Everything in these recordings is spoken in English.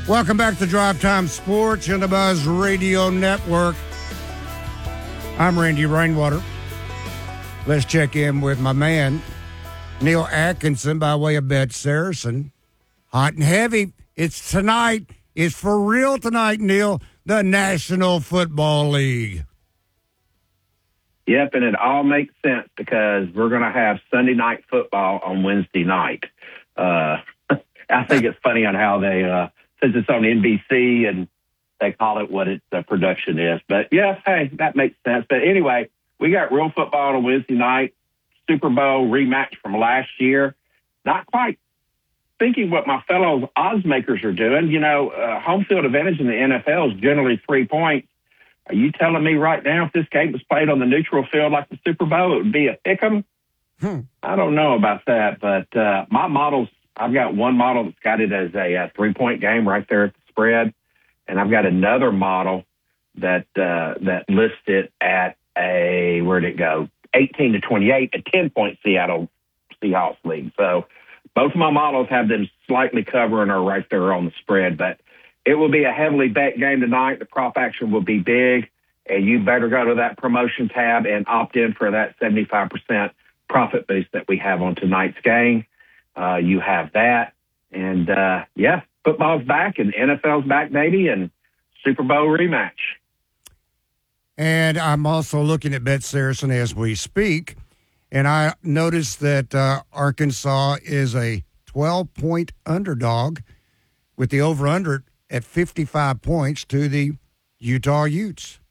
Welcome back to Drive Time Sports and the Buzz Radio Network. I'm Randy Rainwater. Let's check in with my man, Neil Atkinson, by way of Bet Saracen. Hot and heavy. It's tonight. It's for real tonight, Neil. The National Football League. Yep, and it all makes sense because we're going to have Sunday night football on Wednesday night. I think it's funny on how they, since it's on NBC and they call it what its production is. But, yeah, hey, that makes sense. But anyway, we got real football on Wednesday night, Super Bowl rematch from last year. Not quite thinking what my fellow odds makers are doing. You know, home field advantage in the NFL is generally 3 points. Are you telling me right now if this game was played on the neutral field like the Super Bowl, it would be a pick'em? I don't know about that, but my models, I've got one model that's got it as a 3-point game right there at the spread, and I've got another model that lists it at a, where'd it go, 18-28, a 10-point Seattle Seahawks league. So both of my models have them slightly covering or right there on the spread, but it will be a heavily bet game tonight. The prop action will be big, and you better go to that promotion tab and opt in for that 75% profit boost that we have on tonight's game. You have that. And, yeah, football's back and NFL's back, baby, and Super Bowl rematch. And I'm also looking at Bet Saracen as we speak, and I noticed that Arkansas is a 12-point underdog with the over-under at 55 points to the Utah Utes.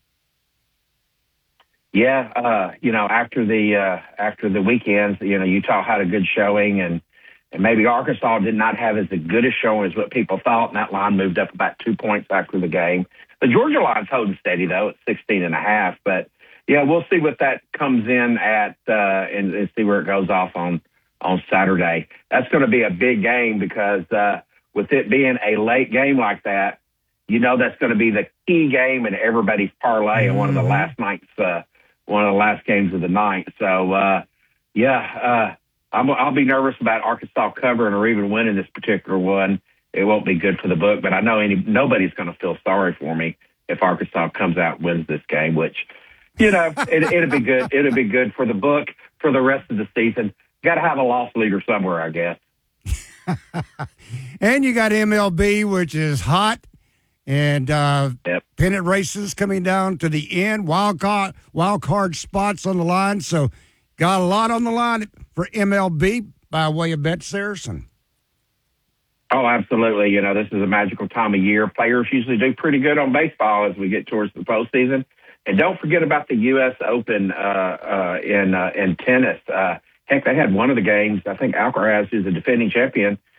Yeah, you know, after the weekends, you know, Utah had a good showing, and maybe Arkansas did not have as good a showing as what people thought, and that line moved up about 2 points after the game. The Georgia line's holding steady, though, at 16.5. But, yeah, we'll see what that comes in at and see where it goes off on Saturday. That's going to be a big game because with it being a late game like that, you know that's going to be the key game in everybody's parlay and one of the last games of the night. So, I'll be nervous about Arkansas covering or even winning this particular one. It won't be good for the book, but I know nobody's going to feel sorry for me if Arkansas comes out and wins this game, which, you know, it'll be good. It'll be good for the book for the rest of the season. Got to have a loss leader somewhere, I guess. And you got MLB, which is hot, and pennant races coming down to the end, wild card spots on the line. So got a lot on the line for MLB by way of Bet Saracen. Oh, absolutely. You know, this is a magical time of year. Players usually do pretty good on baseball as we get towards the postseason. And don't forget about the U.S. Open in tennis. Heck, they had one of the games. I think Alcaraz, who's the defending champion,